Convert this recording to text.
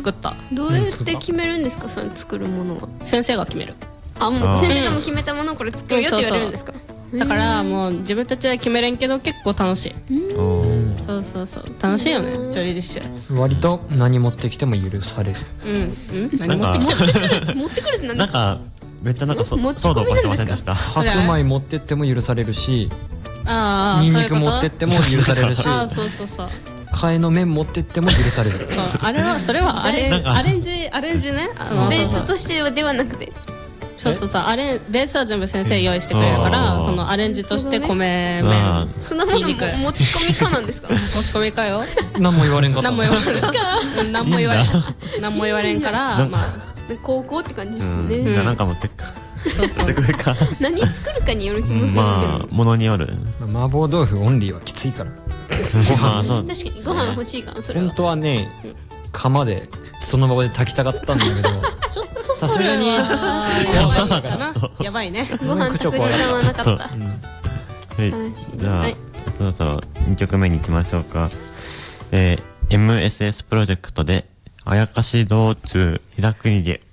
作った。 どうやって決めるんですか、その作るものは。 先生が決める。 もう先生がもう決めたものをこれ作るよって言われるんですか。 だからもう自分たちで決めれんけど結構楽しい。そう楽しいよね、調理実習。 割と何持ってきても許される。 何持ってきて持ってくるって何ですか。 なんかめっちゃなんか持ち込みなんですか。 白米持ってっても許されるし、ニンニク持ってっても許されるし、 そう替えの麺持ってっても許される。 それはアレンジね。 ベースとしてではなくて、 ベースは全部先生用意してくれるから、そのアレンジとして米麺、 そのものも持ち込みかなんですか。 持ち込みかよ。 何も言われんかった。 何も言われんから、まあ高校って感じですね。 じゃあなんか持ってくか。 何作るかによる気もするけど。 まあ物による。 麻婆豆腐オンリーはきついから。 確かにご飯欲しいかな、それは。 本当はね、釜でその場で炊きたかったんだけど、さすがにやばいね。 ご飯炊く時間はなかった。 じゃあそろそろ2曲目に行きましょうか。MSS プロジェクトであやかし道中日田国毛。